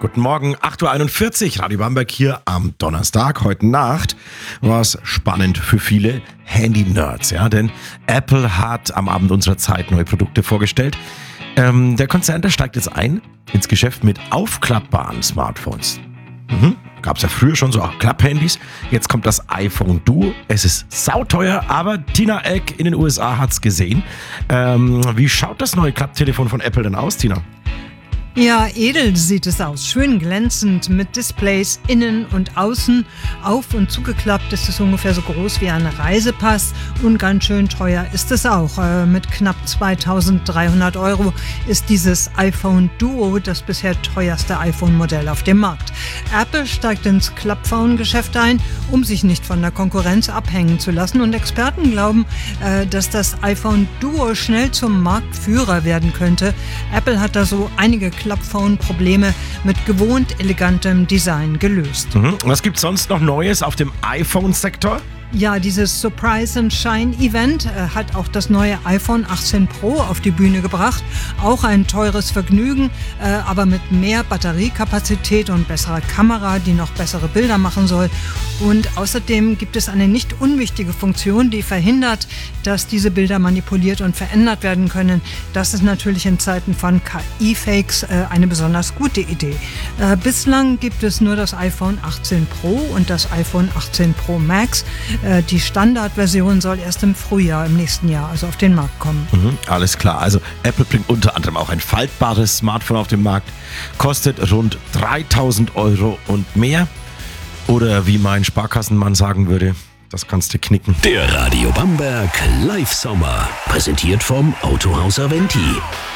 Guten Morgen, 8.41 Uhr, Radio Bamberg hier am Donnerstag. Heute Nacht war es spannend für viele Handy-Nerds, ja, denn Apple hat am Abend unserer Zeit neue Produkte vorgestellt. Der Konzern, der steigt jetzt ein ins Geschäft mit aufklappbaren Smartphones. Gab es ja früher schon so auch Klapphandys. Jetzt kommt das iPhone Duo. Es ist sauteuer, aber Tina Eck in den USA hat es gesehen. Wie schaut das neue Klapptelefon von Apple denn aus, Tina? Ja, edel sieht es aus. Schön glänzend mit Displays innen und außen. Auf- und zugeklappt ist es ungefähr so groß wie ein Reisepass und ganz schön teuer ist es auch. Mit knapp 2.300 € ist dieses iPhone Duo das bisher teuerste iPhone-Modell auf dem Markt. Apple steigt ins Klappphone-Geschäft ein, um sich nicht von der Konkurrenz abhängen zu lassen. Und Experten glauben, dass das iPhone Duo schnell zum Marktführer werden könnte. Apple hat da so einige Klappphone-Probleme mit gewohnt elegantem Design gelöst. Was gibt's sonst noch Neues auf dem iPhone-Sektor? Ja, dieses Surprise and Shine Event hat auch das neue iPhone 18 Pro auf die Bühne gebracht. Auch ein teures Vergnügen, aber mit mehr Batteriekapazität und besserer Kamera, die noch bessere Bilder machen soll. Und außerdem gibt es eine nicht unwichtige Funktion, die verhindert, dass diese Bilder manipuliert und verändert werden können. Das ist natürlich in Zeiten von KI-Fakes eine besonders gute Idee. Bislang gibt es nur das iPhone 18 Pro und das iPhone 18 Pro Max. Die Standardversion soll erst im Frühjahr im nächsten Jahr also auf den Markt kommen. Alles klar. Also Apple bringt unter anderem auch ein faltbares Smartphone auf den Markt. Kostet rund 3.000 € und mehr. Oder wie mein Sparkassenmann sagen würde, das kannst du knicken. Der Radio Bamberg Live Sommer. Präsentiert vom Autohaus Aventi.